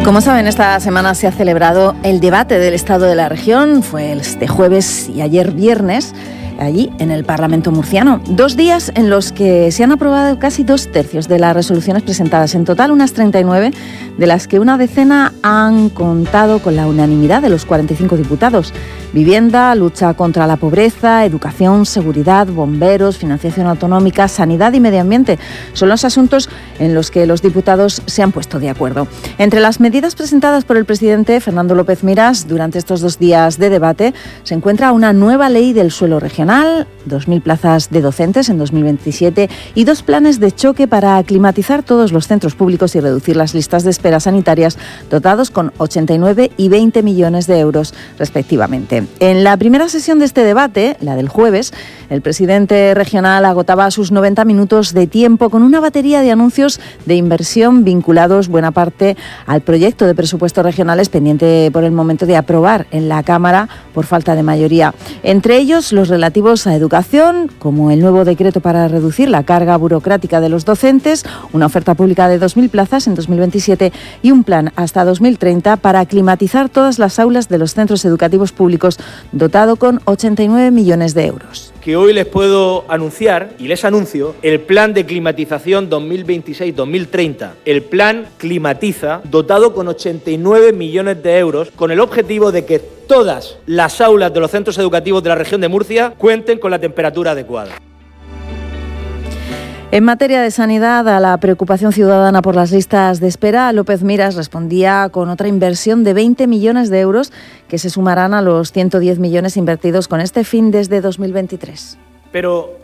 Como saben, esta semana se ha celebrado el debate del Estado de la Región. Fue este jueves y ayer viernes, allí en el Parlamento murciano. 2 días en los que se han aprobado casi 2/3 de las resoluciones presentadas. En total, unas 39, de las que una decena han contado con la unanimidad de los 45 diputados. Vivienda, lucha contra la pobreza, educación, seguridad, bomberos, financiación autonómica, sanidad y medio ambiente son los asuntos en los que los diputados se han puesto de acuerdo. Entre las medidas presentadas por el presidente Fernando López Miras durante estos 2 días de debate se encuentra una nueva ley del suelo regional, 2.000 plazas de docentes en 2027 y 2 planes de choque para aclimatizar todos los centros públicos y reducir las listas de espera sanitarias, dotados con 89 y 20 millones de euros respectivamente. En la primera sesión de este debate, la del jueves, el presidente regional agotaba sus 90 minutos de tiempo con una batería de anuncios de inversión vinculados buena parte al proyecto de presupuestos regionales pendiente por el momento de aprobar en la Cámara por falta de mayoría. Entre ellos, los relativos a educación, como el nuevo decreto para reducir la carga burocrática de los docentes, una oferta pública de 2.000 plazas en 2027 y un plan hasta 2030 para climatizar todas las aulas de los centros educativos públicos, dotado con 89 millones de euros. Que hoy les puedo anunciar, y les anuncio, el plan de climatización 2026-2030. El plan Climatiza, dotado con 89 millones de euros, con el objetivo de que todas las aulas de los centros educativos de la región de Murcia cuenten con la temperatura adecuada. En materia de sanidad, a la preocupación ciudadana por las listas de espera, López Miras respondía con otra inversión de 20 millones de euros que se sumarán a los 110 millones invertidos con este fin desde 2023. Pero